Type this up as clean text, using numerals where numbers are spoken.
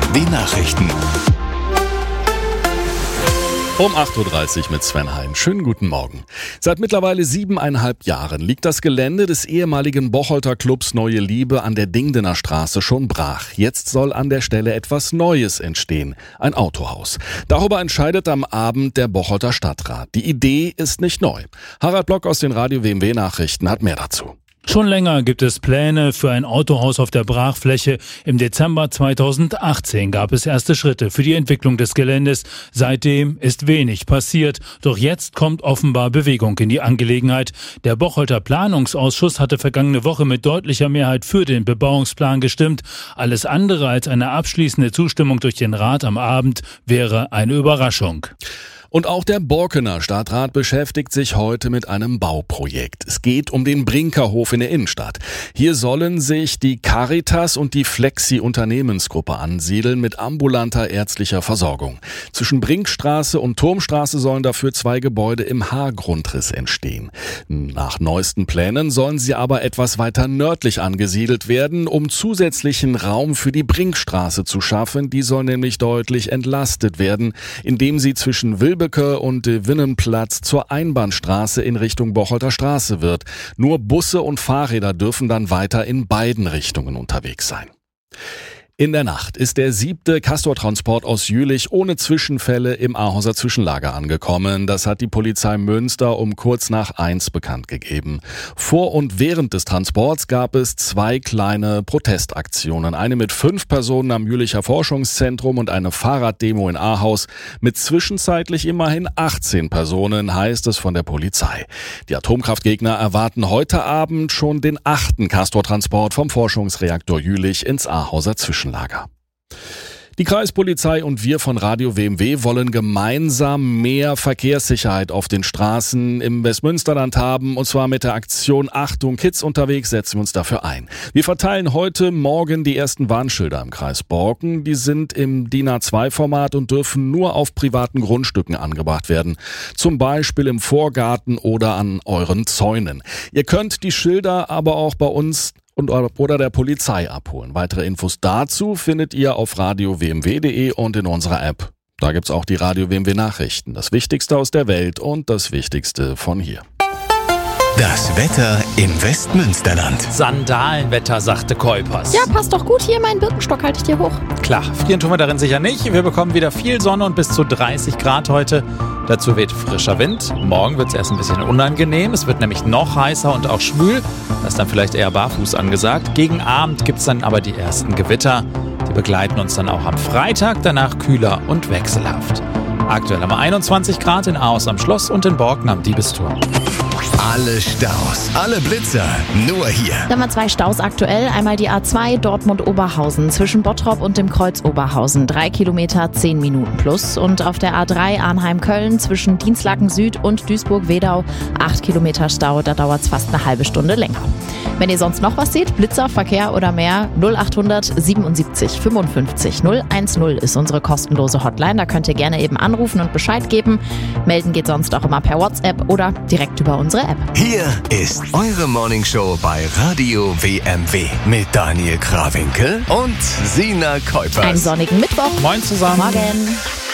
BMW-Nachrichten. Um 8.30 Uhr mit Sven Hein. Schönen guten Morgen. Seit mittlerweile 7,5 Jahren liegt das Gelände des ehemaligen Bocholter Clubs Neue Liebe an der Dingdener Straße schon brach. Jetzt soll an der Stelle etwas Neues entstehen. Ein Autohaus. Darüber entscheidet am Abend der Bocholter Stadtrat. Die Idee ist nicht neu. Harald Block aus den Radio BMW Nachrichten hat mehr dazu. Schon länger gibt es Pläne für ein Autohaus auf der Brachfläche. Im Dezember 2018 gab es erste Schritte für die Entwicklung des Geländes. Seitdem ist wenig passiert. Doch jetzt kommt offenbar Bewegung in die Angelegenheit. Der Bocholter Planungsausschuss hatte vergangene Woche mit deutlicher Mehrheit für den Bebauungsplan gestimmt. Alles andere als eine abschließende Zustimmung durch den Rat am Abend wäre eine Überraschung. Und auch der Borkener Stadtrat beschäftigt sich heute mit einem Bauprojekt. Es geht um den Brinkerhof in der Innenstadt. Hier sollen sich die Caritas und die Flexi-Unternehmensgruppe ansiedeln mit ambulanter ärztlicher Versorgung. Zwischen Brinkstraße und Turmstraße sollen dafür 2 Gebäude im H-Grundriss entstehen. Nach neuesten Plänen sollen sie aber etwas weiter nördlich angesiedelt werden, um zusätzlichen Raum für die Brinkstraße zu schaffen. Die soll nämlich deutlich entlastet werden, indem sie zwischen Wilbeke und Winnenplatz zur Einbahnstraße in Richtung Bocholter Straße wird. Nur Busse und Fahrräder dürfen dann weiter in beiden Richtungen unterwegs sein. In der Nacht ist der 7. Castortransport aus Jülich ohne Zwischenfälle im Ahauser Zwischenlager angekommen. Das hat die Polizei Münster um kurz nach 1 bekannt gegeben. Vor und während des Transports gab es 2 kleine Protestaktionen. Eine mit 5 Personen am Jülicher Forschungszentrum und eine Fahrraddemo in Ahaus mit zwischenzeitlich immerhin 18 Personen, heißt es von der Polizei. Die Atomkraftgegner erwarten heute Abend schon den 8. Castortransport vom Forschungsreaktor Jülich ins Ahauser Zwischenlager. Die Kreispolizei und wir von Radio BMW wollen gemeinsam mehr Verkehrssicherheit auf den Straßen im Westmünsterland haben, und zwar mit der Aktion Achtung Kids unterwegs setzen wir uns dafür ein. Wir verteilen heute Morgen die ersten Warnschilder im Kreis Borken. Die sind im DIN A2-Format und dürfen nur auf privaten Grundstücken angebracht werden. Zum Beispiel im Vorgarten oder an euren Zäunen. Ihr könnt die Schilder aber auch bei uns oder der Polizei abholen. Weitere Infos dazu findet ihr auf radiowmw.de und in unserer App. Da gibt's auch die Radio BMW Nachrichten. Das Wichtigste aus der Welt und das Wichtigste von hier. Das Wetter im Westmünsterland. Sandalenwetter, sagte Kuipers. Ja, passt doch gut hier, meinen Birkenstock halte ich dir hoch. Klar, frieren tun wir darin sicher nicht. Wir bekommen wieder viel Sonne und bis zu 30 Grad heute. Dazu weht frischer Wind. Morgen wird es erst ein bisschen unangenehm. Es wird nämlich noch heißer und auch schwül. Das ist dann vielleicht eher barfuß angesagt. Gegen Abend gibt es dann aber die ersten Gewitter. Die begleiten uns dann auch am Freitag, danach kühler und wechselhaft. Aktuell haben wir 21 Grad in Ahaus am Schloss und in Borken am Diebesturm. Alle Staus, alle Blitzer, nur hier. Da haben wir 2 Staus aktuell. Einmal die A2 Dortmund-Oberhausen zwischen Bottrop und dem Kreuz Oberhausen. 3 Kilometer, 10 Minuten plus. Und auf der A3 Arnheim-Köln zwischen Dienstlaken Süd und Duisburg-Wedau 8 Kilometer Stau. Da dauert es fast eine halbe Stunde länger. Wenn ihr sonst noch was seht, Blitzer, Verkehr oder mehr, 0800 77 55 010 ist unsere kostenlose Hotline. Da könnt ihr gerne eben anrufen und Bescheid geben. Melden geht sonst auch immer per WhatsApp oder direkt über unsere App. Hier ist eure Morningshow bei Radio WMW mit Daniel Krawinkel und Sina Kuipers. Einen sonnigen Mittwoch. Moin zusammen. Morgen.